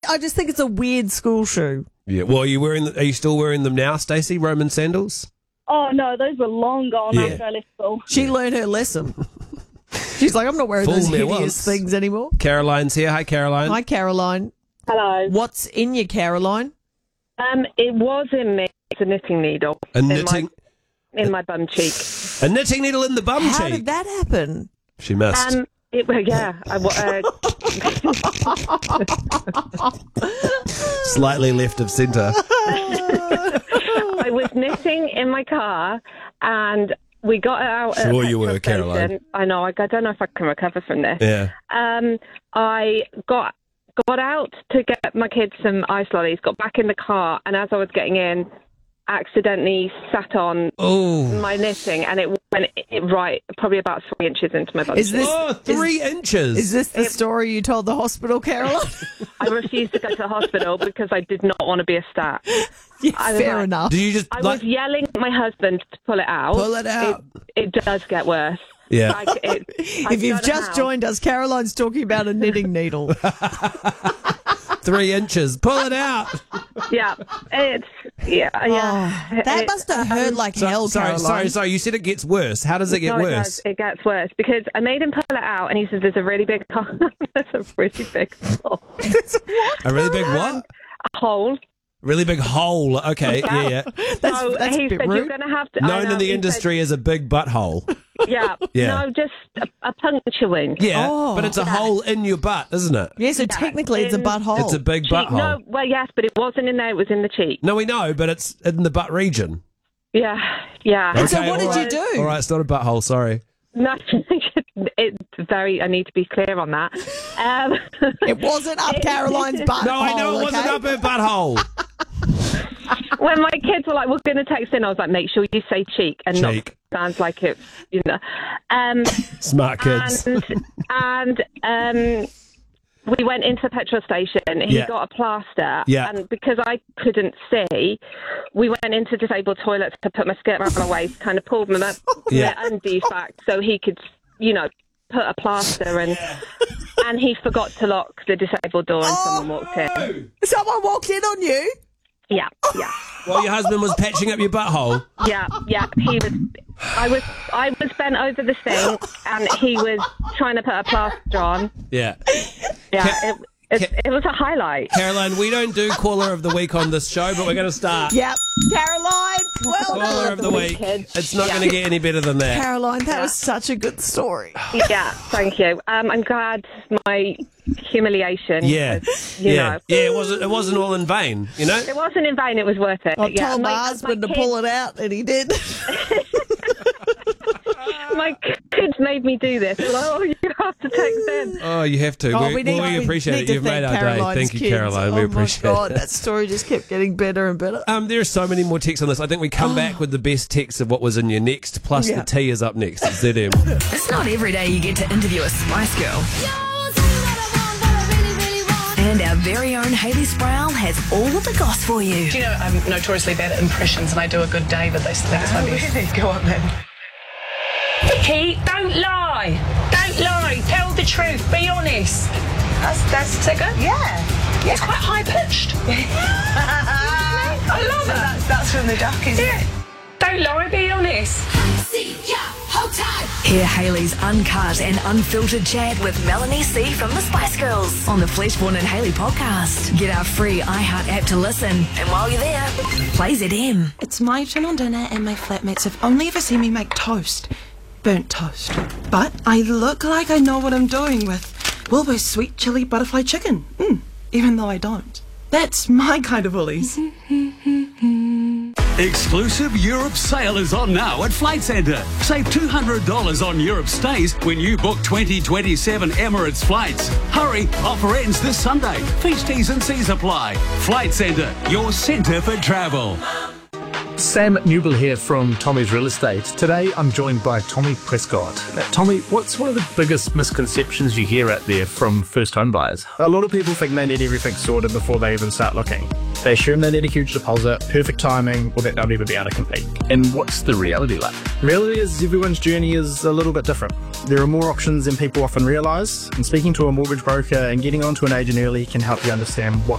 I just think it's a weird school shoe. Yeah. Well, are you still wearing them now, Stacey? Roman sandals? Oh, no, those were long gone Yeah. after I left school. She learned her lesson. She's like, I'm not wearing those Fool me hideous once. things anymore. Caroline's here. Hi, Caroline. Hi, Caroline. Hello. What's in you, Caroline? It was in me. It's a knitting needle. A knitting In my bum cheek. a knitting needle in the bum How cheek. did that happen? She must. Slightly left of centre. I was knitting in my car and we got out at Sure a you were, petrol Caroline. station. I know, I don't know if I can recover from this. Yeah. I got out to get my kids some ice lollies, got back in the car, and as I was getting in, accidentally sat on my knitting, and it went right, probably about 3 inches into my bum. Is this 3 inches. Is this the story you told the hospital, Caroline? I refused to go to the hospital because I did not want to be a stat. Yeah, I was fair like- enough. Do you just I was yelling at my husband to pull it out. Pull it out. It does get worse. Yeah. Like, I If you've don't just know. joined us, Caroline's talking about a knitting needle. 3 inches. Pull it out. Yeah, it's That must have hurt like hell, Caroline. Sorry. You said it gets worse. How does it get No, worse? It gets worse because I made him pull it out, and he says there's a really big hole. There's a really big hole. A really big what? A hole. Really big hole. Okay. Yeah. That's So a he bit said rude. you're going to have to. I Known know, in the he industry as a big butthole. said- yeah. Yeah. No, just a puncture wound. Yeah, Oh. but it's a hole in your butt, isn't it? Yeah, so technically it's a in- butthole. It's a big Cheek. butthole. No, well, yes, but it wasn't in there. It was in the cheek. No, we know, but it's in the butt region. Yeah. And so what all did you right. do? All right, it's not a butthole, sorry. No, it's very. I need to be clear on that. It wasn't up Caroline's butthole. No, I know it wasn't up her butthole. When my kids were like, "We're going to text in," I was like, "Make sure you say cheek and Cheek. not sounds like it." Smart kids. And we went into the petrol station. He Yeah. got a plaster. Yeah. And because I couldn't see, we went into disabled toilets to put my skirt around my waist, kind of pulled my Yeah. undies back so he could, put a plaster and he forgot to lock the disabled door and someone walked in. Someone walked in on you? Yeah. While your husband was patching up your butthole. Yeah. He was. I was bent over the sink, and he was trying to put a plaster on. Yeah. Yeah, it was a highlight. Caroline, we don't do Caller of the Week on this show, but we're going to start. Yep. Caroline, well Caller done. of the Week. kids. It's not going to get any better than that. Caroline, that was such a good story. Yeah, thank you. I'm glad my humiliation. Yeah. was, Yeah, it wasn't all in vain, you know? It wasn't in vain. It was worth it. I Yeah, told my husband to pull it out, and he did. My kids made me do this. Oh, you have to text in. Oh, you have to. we appreciate need it. to You've made thank our day. Caroline's Thank you, kids. Caroline. We appreciate Oh my God, it. that story just kept getting better and better. There are so many more texts on this. I think we come back with the best text of what was in your next, plus Yeah. the tea is up next. It's ZM. It's not every day you get to interview a Spice Girl. And our very own Hayley Sproul has all of the goss for you. You know, I'm notoriously bad at impressions and I do a good David. They think it's my best. Really? Go on then. Vicky, don't lie. Don't lie. Tell the truth. Be honest. That's good? Yeah. It's quite high pitched. I love it. That's from the duck, isn't it? Don't lie. Be honest. Hear Hayley's uncut and unfiltered chat with Melanie C from the Spice Girls on the Fleshborn and Hayley podcast. Get our free iHeart app to listen. And while you're there, play ZM. It's my turn on dinner and my flatmates have only ever seen me make toast. Burnt toast. But I look like I know what I'm doing with Wilbur's sweet chili butterfly chicken. Even though I don't. That's my kind of Woolies. Exclusive Europe sale is on now at Flight Centre. Save $200 on Europe stays when you book 2027 Emirates flights. Hurry, offer ends this Sunday. Feast T's and C's apply. Flight Centre, your centre for travel. Sam Newell here from Tommy's Real Estate. Today I'm joined by Tommy Prescott. Tommy, what's one of the biggest misconceptions you hear out there from first home buyers? A lot of people think they need everything sorted before they even start looking. They assume they need a huge deposit, perfect timing, or that they'll never be able to compete. And what's the reality like? Reality is everyone's journey is a little bit different. There are more options than people often realise, and speaking to a mortgage broker and getting onto an agent early can help you understand what